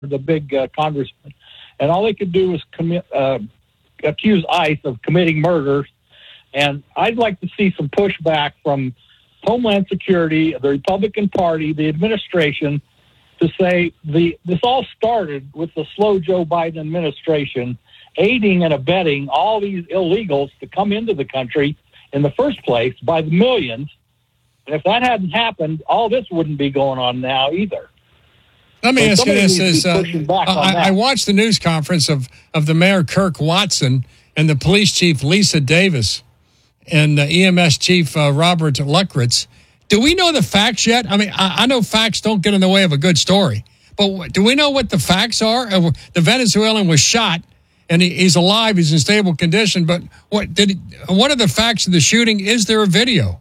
the big congressman, and all they could do was accuse ICE of committing murders. And I'd like to see some pushback from Homeland Security, the Republican Party, the administration, to say this all started with the slow Joe Biden administration aiding and abetting all these illegals to come into the country in the first place by the millions. And if that hadn't happened, all this wouldn't be going on now either. Let me ask you this. I watched the news conference of the Mayor Kirk Watson and the police chief Lisa Davis and the EMS chief Robert Luckritz. Do we know the facts yet? I mean, I know facts don't get in the way of a good story, but do we know what the facts are? The Venezuelan was shot, and he's alive. He's in stable condition. But what are the facts of the shooting? Is there a video?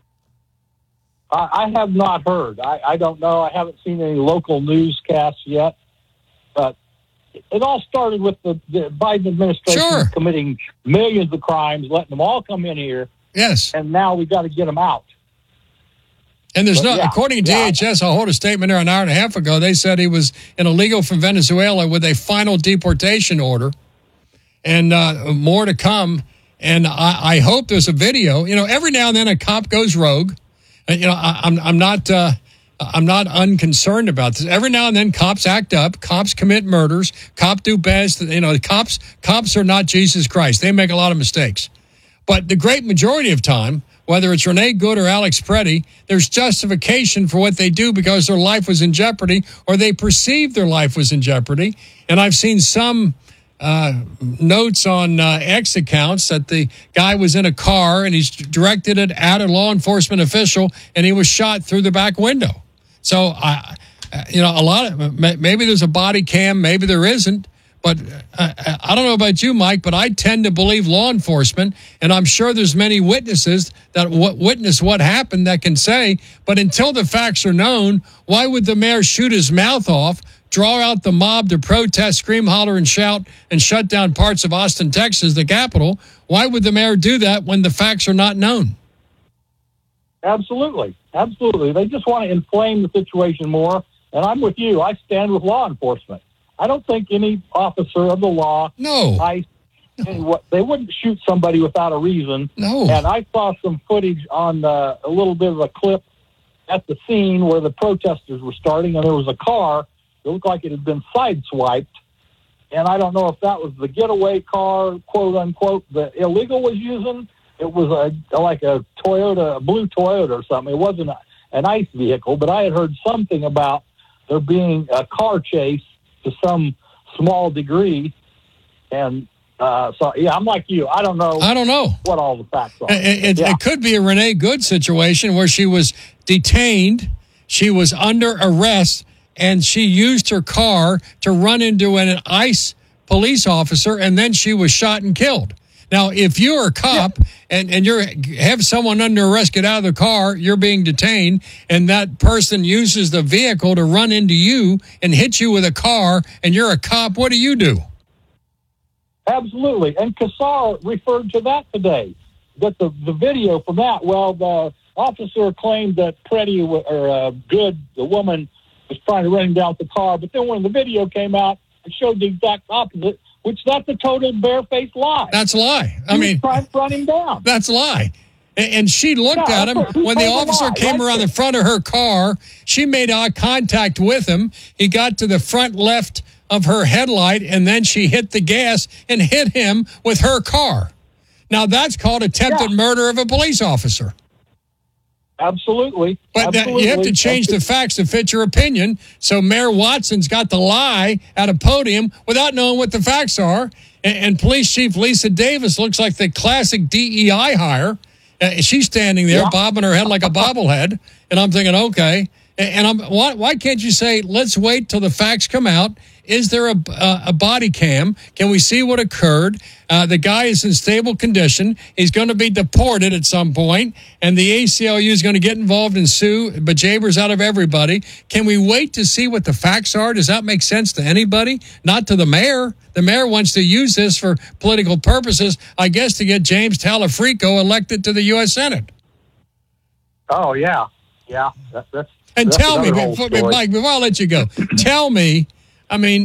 I have not heard. I don't know. I haven't seen any local newscasts yet. But it all started with the Biden administration committing millions of crimes, letting them all come in here. Yes. And now we've got to get them out. And according to DHS, I'll hold a statement there an hour and a half ago. They said he was an illegal from Venezuela with a final deportation order, and more to come. And I hope there's a video. You know, every now and then a cop goes rogue. And, you know, I'm not unconcerned about this. Every now and then cops act up. Cops commit murders. Cops do best. You know, cops are not Jesus Christ. They make a lot of mistakes. But the great majority of time, whether it's Renee Good or Alex Preddy, there's justification for what they do because their life was in jeopardy or they perceive their life was in jeopardy. And I've seen some notes on X accounts that the guy was in a car and he's directed it at a law enforcement official and he was shot through the back window. So, maybe there's a body cam, maybe there isn't. But I don't know about you, Mike, but I tend to believe law enforcement, and I'm sure there's many witnesses that witness what happened that can say, but until the facts are known, why would the mayor shoot his mouth off, draw out the mob to protest, scream, holler, and shout, and shut down parts of Austin, Texas, the capital? Why would the mayor do that when the facts are not known? Absolutely. Absolutely. They just want to inflame the situation more, and I'm with you. I stand with law enforcement. I don't think any officer of the law, they wouldn't shoot somebody without a reason. No. And I saw some footage on a little bit of a clip at the scene where the protesters were starting, and there was a car that looked like it had been sideswiped. And I don't know if that was the getaway car, quote unquote, the illegal was using. It was like a Toyota, a blue Toyota or something. It wasn't an ICE vehicle, but I had heard something about there being a car chase to some small degree. And I'm like you. I don't know what all the facts are. It could be a Renee Good situation where she was detained, she was under arrest, and she used her car to run into an ICE police officer, and then she was shot and killed. Now, if you're a cop and you have someone under arrest get out of the car, you're being detained, and that person uses the vehicle to run into you and hit you with a car, and you're a cop, what do? Absolutely. And Kassar referred to that today, that the video from that, the officer claimed that Preddy or Good, the woman, was trying to run him down with the car, but then when the video came out, it showed the exact opposite, which that's a total barefaced lie. That's a lie. Trying to run him down. That's a lie. And she looked at him. When the officer came around the front of her car, she made eye contact with him. He got to the front left of her headlight, and then she hit the gas and hit him with her car. Now, that's called attempted murder of a police officer. Absolutely. But you have to change the facts to fit your opinion. So Mayor Watson's got to lie at a podium without knowing what the facts are. And Police Chief Lisa Davis looks like the classic DEI hire. She's standing there bobbing her head like a bobblehead. And I'm thinking, okay. And why can't you say, let's wait till the facts come out? Is there a body cam? Can we see what occurred? The guy is in stable condition. He's going to be deported at some point, and the ACLU is going to get involved and sue bejabers out of everybody. Can we wait to see what the facts are? Does that make sense to anybody? Not to the mayor. The mayor wants to use this for political purposes, I guess, to get James Talafrico elected to the U.S. Senate. Oh, yeah. Yeah. And tell me, Mike, before I let you go, tell me I mean,